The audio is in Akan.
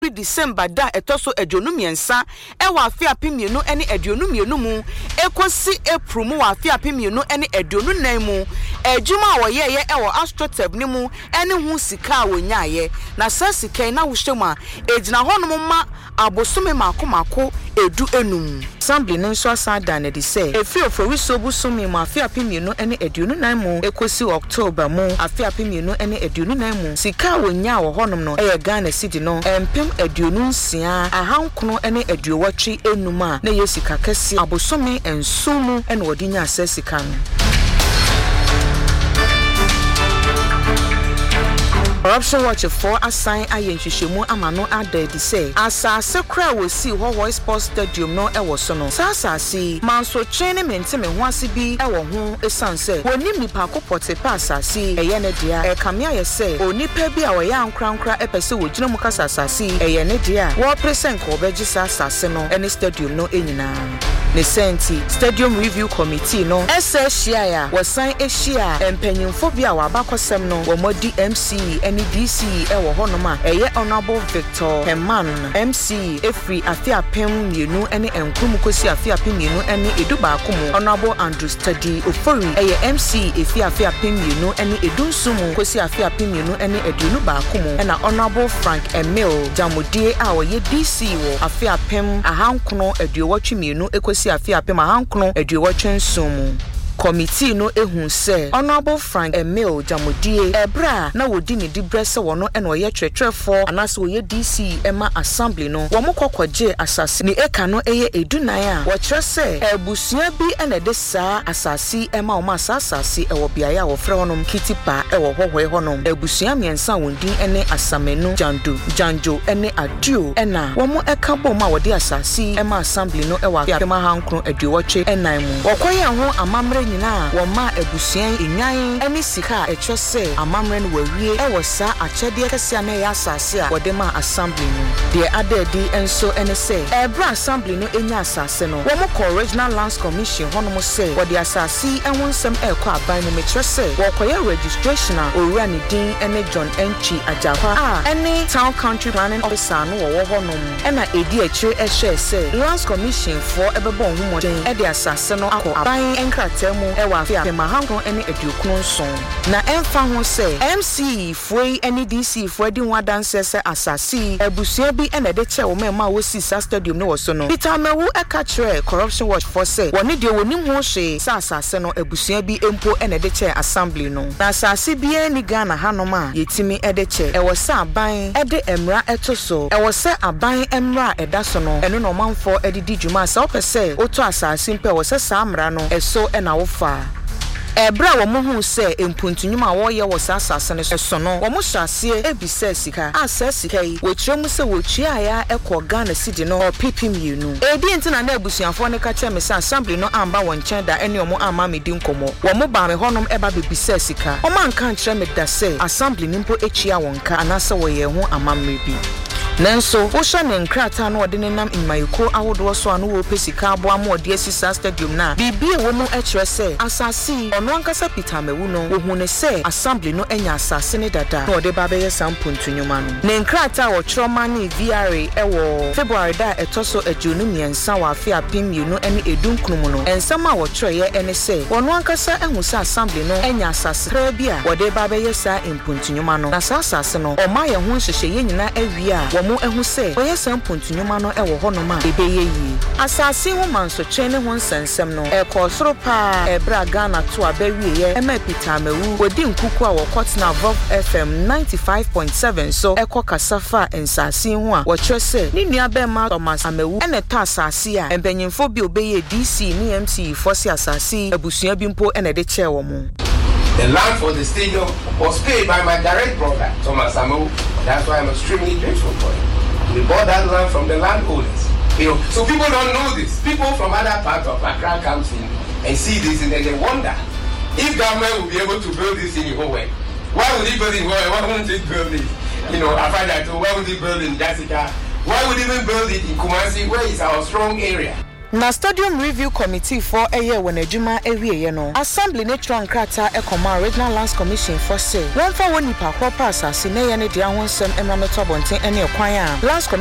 December da etoso aduonumiensa ewa afi apemienu ene aduonumienu mu ekosi April mu afi apemienu ene aduonunan mu adwuma woyeye ewo Astrotab ni mu ene hu sika wonyaye na sa sika na wohwemu ejina honom ma abosome mako edu enum assembly nso asada na de say efi oforiso busumi mu afi apemienu ene aduonunan mu ekosi October mu afi apemienu ene aduonunan mu sika wonya wo honom no eye Ghana city no empem aduonu nsia ahankono ene aduowatwe enuma na yesika kese abosome ensumu ene wodinya asesika no Corruption Watch for assign ayenhwehwemu amano adadi say asase kra wosi ho sports stadium no ewo so no sasase manso training menteme ho ase bi ewo ho esanse woni nipa kopote pa asase eye ne dia e kamea ye say onipa bi a wo ya ankrankra epese wogina mu kasa asase eye ne dia wo present ko beji asase no ene stadium no enyina ne senti stadium review committee no shia ya wasan ehia empanyimfo bi a wabakosem no wo modi MC DC ewo honoma eye honorable Victor Herman MC Efri Afiapem mienu ene enkrum kosi Afiapem mienu ene eduba akomo honorable Andrew Study Ofori eye MC Afiapem mienu ene edunsumu kosi Afiapem mienu ene edunu ba akomo ena honorable Frank Emil Jamodie a oye DC wo Afiapem ahankono eduowatwe mienu ekosi Afiapem ahankono eduowatwe nsumu committee no ehun se honorable Frank Emil Jamodie ebra na wodi ni dibrese wono eno ye twetwefo anase oye DC ema assembly no wo mokokogye asase ni eka no eye edunan a wo kire se ebusua bi ene de saa asase ema wo asase ewo biaye a wo frɛ wonom kitipa ewo hohwe honom ebusua miensa wondin ene asamenu janjo ene aduo ena wo mo eka bom a wodi asase ema assembly no ewa apema hankro aduowatwe enan mu wokoye ho amamre nyina wo ma ebusuan enwan ene sika etwese amamre no wawie ewo sa akyede kese na ya asase a wode ma assembly no de adedi enso ene se ebra assembly no enya asase no wo mo original lands commission hono mo se wode asase enwonsem ekọ aban no metrese wo koye registration a owura ne din ene John Enchi Ajakwa ene town country planning officer no wo hono ena edi akire ehwe se lands commission for ebebo homoden e de asase no akọ aban enkrata ewa Afiapem ahankono ene eduokunu nson na emfa ho se MC foi ene DC foi di wadanse se asasi ebusua bi ene de che wo mema wo si sa stadium no woso no Peter Mewu eka kire Corruption Watch for se woni de woni ho hwe sa asase no ebusua bi empo ene de che assembly no na asasi bi eni Ghana hanoma yetimi ede che ewo sa aban ede emra etoso ewo se aban emra edaso no eno no manfo ede di djuma sa opese oto asasi mpe wo se sa amra no eso ena wo fa ebra wo mo hu se empuntunyum a wo ye wo sasase ne so no wo mo hyase ebisa sika asa sika yi wo kire mu se wo twia ya ekọ Ghana city no PPM enu edi ntina na abusuafo ne ka kye me se assembly no amba won chen da ene omo ama me di nkomo wo mo ba me honom eba bebisa sika o man kan kire me da se assembly nimpo echia wonka anase wo ye ho amamre bi Nanso, Osha ne nkrata no ode nenam imayiko ahodo so anu wo pesika abo amo ode asisa stadium na bibie wo mu ekire se asasi ono ankasa Peter Mewu no wo hu ne se assembly no enya asase ne dada no ode ba be sampuntunyuma no ne nkrata wo troma ne VRA ewo February da etoso ajuonu miensa wa Afiapem mienu ene edunkunu no ensama wo treye ene se ono ankasa ehu se assembly no enya asase kra bia ode ba be sampuntunyuma no na asase no o ma ye hu hyehyeye nyina awie a mo ehu se oye sampuntunyuma no ewo honoma ebeye yi asase wo manso twene ho nsensem no ekosoro pa ebra Ghana to abawie ye ema Peter Mewu wodi nkuku a wo kotna Vov FM 95.7 so eko kasafa ensase ho a wo twese ni nua bema Thomas Amewu ene ta asase a empanyimfo bi obeye DC ni MC force asase abusua bi mpo ene de che wo mo. The land for the stadium was paid by my direct brother, Thomas Amewu. That's why I'm extremely grateful for it. We bought that land from the landowners. You know, so people don't know this. People from other parts of Accra come in and see this and then they wonder if government will be able to build this in Ihowe. Why would he build it? Why wouldn't it build it? You know, I find that too. Why would he build it in Jessica? Why would he even build it in Kumasi, where is our strong area? Na Stadium Review Committee for a year when adwuma ewie no. Assembly Natural Nkrata Ekoma Regional Lands Commission for say. One for one nipa kwa asase na ye ne dia ho nsem emra meto bonten ene ekwan a. Lands